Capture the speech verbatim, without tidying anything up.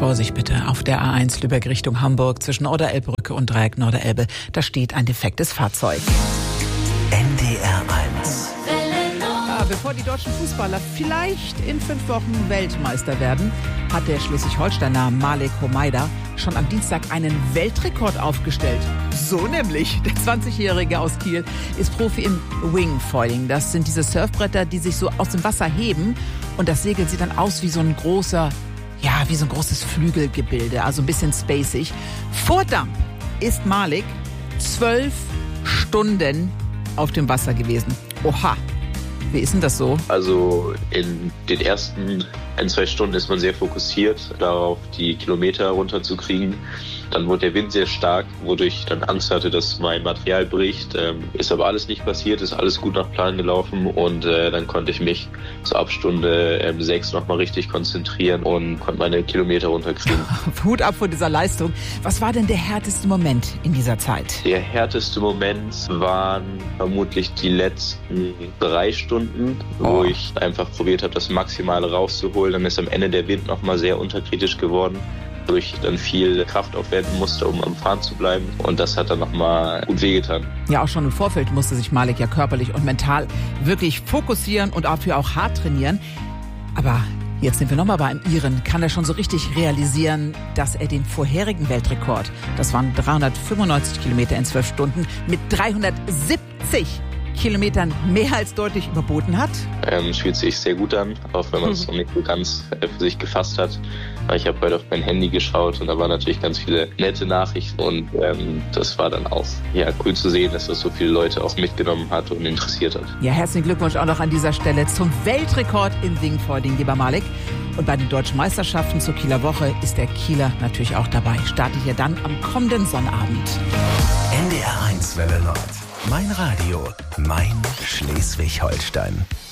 Vorsicht bitte auf der A eins Lübeck Richtung Hamburg zwischen Oder-Elbe-Brücke und Dreieck Norderelbe. Da steht ein defektes Fahrzeug. N D R eins. Ja, bevor die deutschen Fußballer vielleicht in fünf Wochen Weltmeister werden, hat der Schleswig-Holsteiner Malek Homeida schon am Dienstag einen Weltrekord aufgestellt. So nämlich. Der zwanzigjährige aus Kiel ist Profi im Wingfoiling. Das sind diese Surfbretter, die sich so aus dem Wasser heben. Und das Segel sieht dann aus wie so ein großer, ja, wie so ein großes Flügelgebilde. Also ein bisschen spacig. Vor Dampf ist Malek zwölf Stunden auf dem Wasser gewesen. Oha. Wie ist denn das so? Also in den ersten ein, zwei Stunden ist man sehr fokussiert darauf, die Kilometer runterzukriegen. Dann wurde der Wind sehr stark, wodurch ich dann Angst hatte, dass mein Material bricht. Ähm, ist aber alles nicht passiert, ist alles gut nach Plan gelaufen und äh, dann konnte ich mich so ab Stunde ähm, sechs nochmal richtig konzentrieren und konnte meine Kilometer runterkriegen. Hut ab vor dieser Leistung. Was war denn der härteste Moment in dieser Zeit? Der härteste Moment waren vermutlich die letzten drei Stunden, wo Oh. ich einfach probiert habe, das Maximale rauszuholen. Dann ist am Ende der Wind nochmal sehr unterkritisch geworden, wodurch ich dann viel Kraft aufwenden musste, um am Fahren zu bleiben. Und das hat dann nochmal gut wehgetan. Ja, auch schon im Vorfeld musste sich Malek ja körperlich und mental wirklich fokussieren und dafür auch hart trainieren. Aber jetzt sind wir nochmal beim Iren. Kann er schon so richtig realisieren, dass er den vorherigen Weltrekord, das waren dreihundertfünfundneunzig Kilometer in zwölf Stunden, mit dreihundertsiebzig Kilometern mehr als deutlich überboten hat? Ähm, es fühlt sich sehr gut an, auch wenn man es noch nicht so ganz äh, für sich gefasst hat. Ich habe heute auf mein Handy geschaut und da waren natürlich ganz viele nette Nachrichten und ähm, das war dann auch ja, cool zu sehen, dass das so viele Leute auch mitgenommen hat und interessiert hat. Ja, herzlichen Glückwunsch auch noch an dieser Stelle zum Weltrekord im Wingfoiling, lieber Malek. Und bei den deutschen Meisterschaften zur Kieler Woche ist der Kieler natürlich auch dabei. Startet ja dann am kommenden Sonnabend. N D R eins Welle Nord. Mein Radio, mein Schleswig-Holstein.